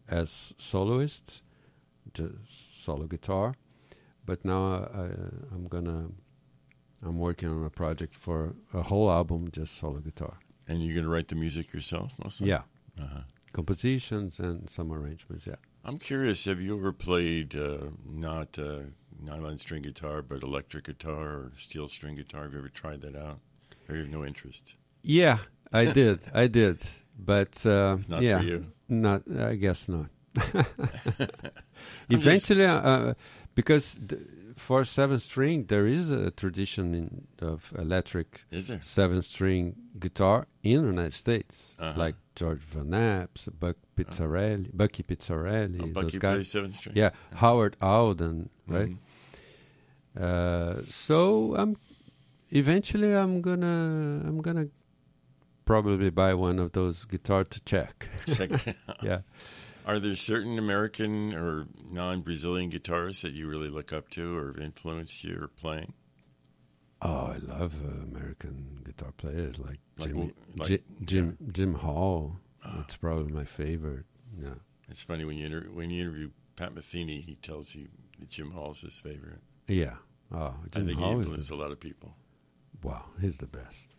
as soloist, just solo guitar. But now I'm working on a project for a whole album, just solo guitar. And you're going to write the music yourself mostly? Yeah. Uh-huh. Compositions and some arrangements, yeah. I'm curious, have you ever played not nylon string guitar, but electric guitar or steel string guitar? Have you ever tried that out? Or you have no interest? Yeah, I did. But Not yeah, for you? Not. I guess not. Eventually, because for 7-string, there is a tradition of electric Is there? 7-string guitar in the United States, Uh-huh. like George Van Apps, Bucky Pizzarelli, Bucky those guys. plays 7 string? Yeah, Howard Alden, right? Mhm. So eventually I'm gonna probably buy one of those guitar to check. Check it out. Yeah. Are there certain American or non-Brazilian guitarists that you really look up to or have influenced your playing? Oh, I love American guitar players like Like Jim Hall. It's probably my favorite. Yeah. It's funny when you interview Pat Metheny, he tells you that Jim Hall's his favorite. Yeah. Oh, I Jim think he Hall influenced a lot of people. Wow, he's the best.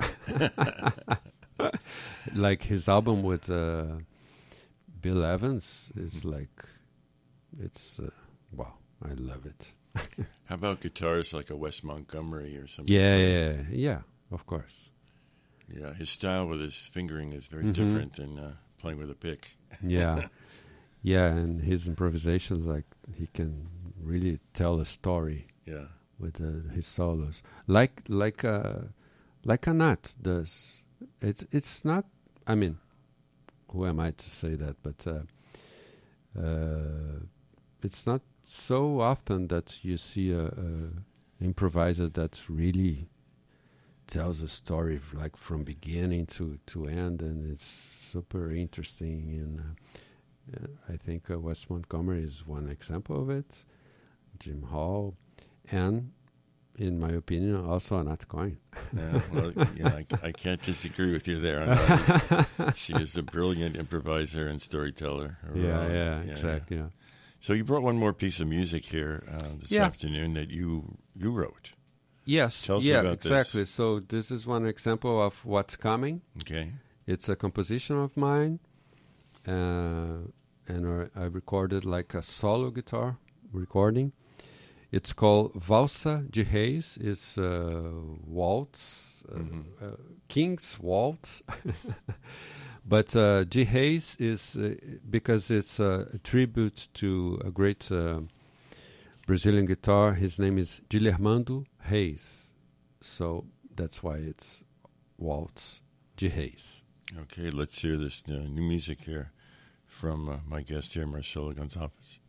Like his album with Bill Evans is like, it's wow, I love it. How about guitarists like a Wes Montgomery or something? Yeah, of course. Yeah, his style with his fingering is very Mhm. different than playing with a pick. Yeah, yeah, and his improvisations, like he can really tell a story Yeah. with his solos, like Anat does. It's not. I mean, who am I to say that? But it's not so often that you see a improviser that really tells a story like from beginning to end, and it's super interesting. And I think Wes Montgomery is one example of it. Jim Hall, and in my opinion, also Anat Cohen. Yeah, well, yeah, I can't disagree with you there. Anat she is a brilliant improviser and storyteller. Yeah, exactly. Yeah. So you brought one more piece of music here this afternoon that you wrote. Yes. Tell us yeah, about exactly. this. So this is one example of what's coming. Okay. It's a composition of mine, and I recorded like a solo guitar recording. It's called Valsa de Reis. It's waltz, King's Waltz. But de Reis is because it's a tribute to a great Brazilian guitar. His name is Guilhermando Reis. So that's why it's Waltz de Reis. Okay, let's hear this new music here from my guest here, Marcelo Gonçalves.